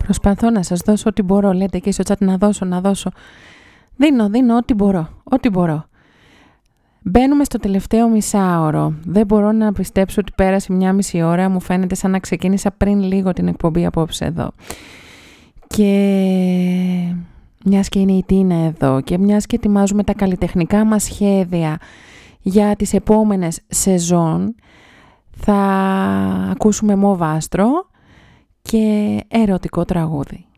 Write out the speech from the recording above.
Προσπαθώ να σας δώσω ό,τι μπορώ. Λέτε και στο chat να δώσω. Δίνω ό,τι μπορώ. Μπαίνουμε στο τελευταίο μισάωρο. Δεν μπορώ να πιστέψω ότι πέρασε 1,5 ώρα. Μου φαίνεται σαν να ξεκίνησα πριν λίγο την εκπομπή απόψε εδώ. Και μιας και είναι η Τίνα εδώ και μιας και ετοιμάζουμε τα καλλιτεχνικά μας σχέδια για τις επόμενες σεζόν, θα ακούσουμε Μοβ Άστρο και ερωτικό τραγούδι.